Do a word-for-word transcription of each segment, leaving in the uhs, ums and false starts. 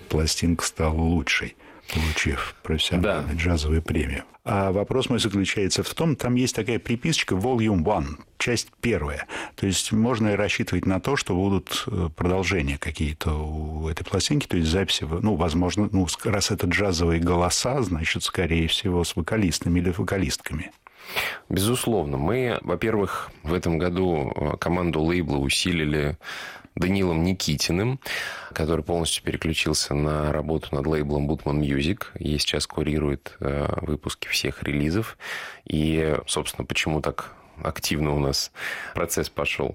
пластинка стала лучшей, получив профессиональную да. джазовую премию. А вопрос мой заключается в том, там есть такая приписочка Volume один, часть первая. То есть можно и рассчитывать на то, что будут продолжения какие-то у этой пластинки, то есть записи, ну, возможно, ну, раз это джазовые голоса, значит, скорее всего, с вокалистами или вокалистками. Безусловно. Мы, во-первых, в этом году команду лейбла усилили Данилом Никитиным, который полностью переключился на работу над лейблом Butman Music и сейчас курирует выпуски всех релизов. И, собственно, почему так активно у нас процесс пошел.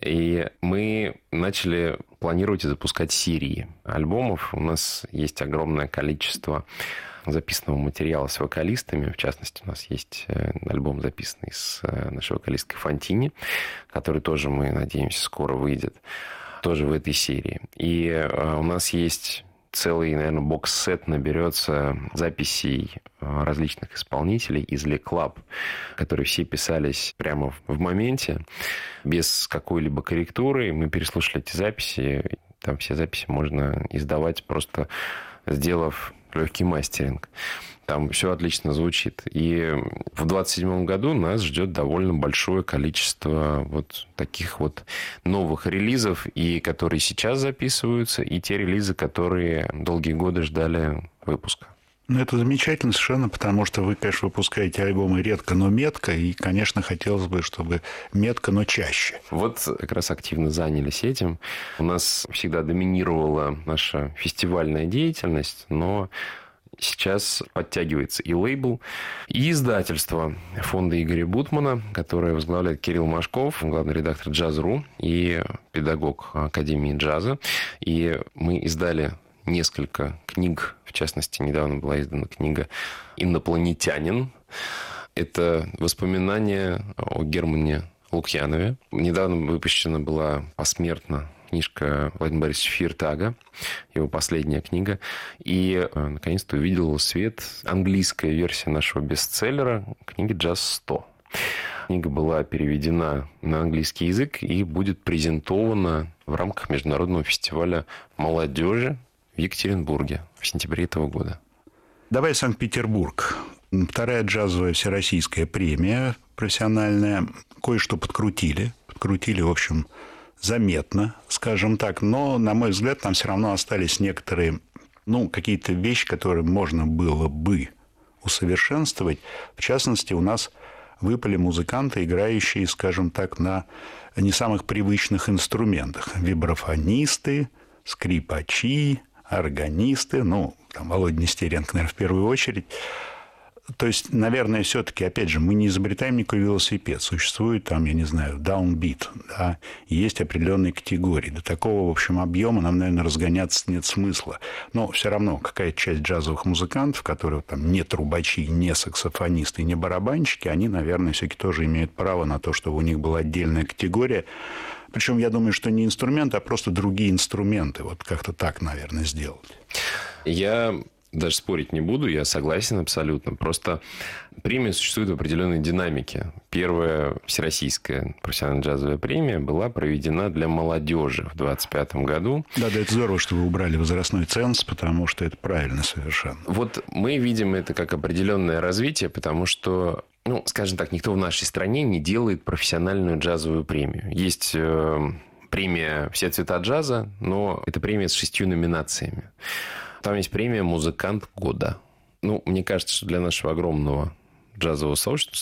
И мы начали планировать и запускать серии альбомов. У нас есть огромное количество записанного материала с вокалистами. В частности, у нас есть альбом, записанный с нашей вокалисткой Фантини, который тоже, мы надеемся, скоро выйдет. Тоже в этой серии. И у нас есть целый, наверное, бокс-сет наберется записей различных исполнителей из Le Club, которые все писались прямо в моменте, без какой-либо корректуры. Мы переслушали эти записи. Там все записи можно издавать, просто сделав легкий мастеринг. Там все отлично звучит. И в двадцать седьмом году нас ждет довольно большое количество вот таких вот новых релизов, и которые сейчас записываются, и те релизы, которые долгие годы ждали выпуска. Ну, это замечательно совершенно, потому что вы, конечно, выпускаете альбомы редко, но метко, и, конечно, хотелось бы, чтобы метко, но чаще. Вот как раз активно занялись этим. У нас всегда доминировала наша фестивальная деятельность, но сейчас подтягивается и лейбл, и издательство фонда Игоря Бутмана, которое возглавляет Кирилл Машков, главный редактор джаз точка ру и педагог Академии джаза. И мы издали несколько книг. В частности, недавно была издана книга «Инопланетянин». Это воспоминания о Германе Лукьянове. Недавно выпущена была посмертно книжка Владимира Борисовича Фиртага, его последняя книга. И, наконец-то, увидела свет английская версия нашего бестселлера, книги «Джаз сто». Книга была переведена на английский язык и будет презентована в рамках Международного фестиваля молодежи в Екатеринбурге в сентябре этого года. Давай Санкт-Петербург. Вторая джазовая всероссийская премия профессиональная. Кое-что подкрутили. Подкрутили, в общем, заметно, скажем так, но, на мой взгляд, там все равно остались некоторые, ну, какие-то вещи, которые можно было бы усовершенствовать. В частности, у нас выпали музыканты, играющие, скажем так, на не самых привычных инструментах. Вибрафонисты, скрипачи, органисты, ну, там, Володя Нестеренко, наверное, в первую очередь. То есть, наверное, все-таки, опять же, мы не изобретаем никакой велосипед. Существует там, я не знаю, даунбит, да, есть определенные категории. До такого, в общем, объема нам, наверное, разгоняться нет смысла. Но все равно какая-то часть джазовых музыкантов, которые там не трубачи, не саксофонисты, не барабанщики, они, наверное, все-таки тоже имеют право на то, чтобы у них была отдельная категория. Причем, я думаю, что не инструменты, а просто другие инструменты. Вот как-то так, наверное, сделать. Я даже спорить не буду, я согласен абсолютно. Просто премия существует в определенной динамике. Первая всероссийская профессиональная джазовая премия была проведена для молодежи в двадцать пятом году. Да, да, это здорово, что вы убрали возрастной ценз, потому что это правильно совершенно. Вот мы видим это как определенное развитие, потому что, ну, скажем так, никто в нашей стране не делает профессиональную джазовую премию. Есть э, премия «Все цвета джаза», но это премия с шестью номинациями. Там есть премия «Музыкант года». Ну, мне кажется, что для нашего огромного джазового сообщества